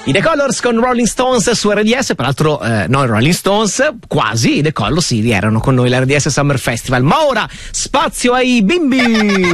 I The Colors con Rolling Stones su RDS, peraltro non Rolling Stones, quasi, i The Colors sì, erano con noi l'RDS Summer Festival. Ma ora spazio ai bimbi!